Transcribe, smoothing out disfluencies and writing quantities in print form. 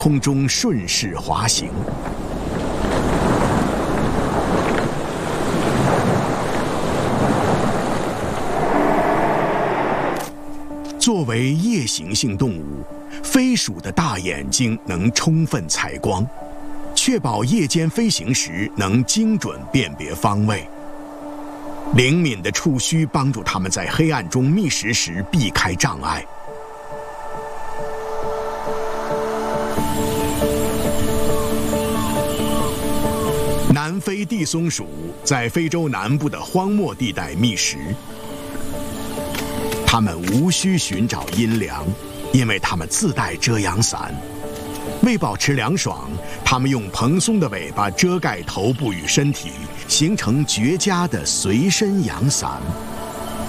空中顺势滑行。作为夜行性动物，飞鼠的大眼睛能充分采光，确保夜间飞行时能精准辨别方位。灵敏的触须帮助它们在黑暗中觅食时避开障碍。南非地松鼠在非洲南部的荒漠地带觅食。它们无需寻找阴凉，因为它们自带遮阳伞。为保持凉爽，它们用蓬松的尾巴遮盖头部与身体，形成绝佳的随身阳伞。